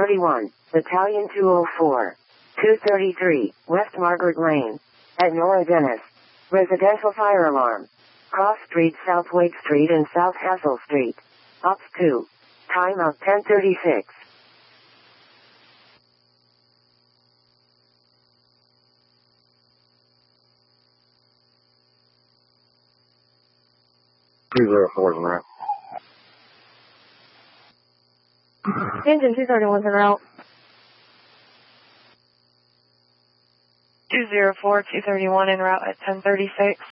1031, Battalion 204. 233, West Margaret Lane. At Nora Dennis. Residential fire alarm. Cross Street, South Wake Street and South Hassel Street. Ops 2. Time of 10:36. Engine 231's en route. 204, 231 en route at 10:36.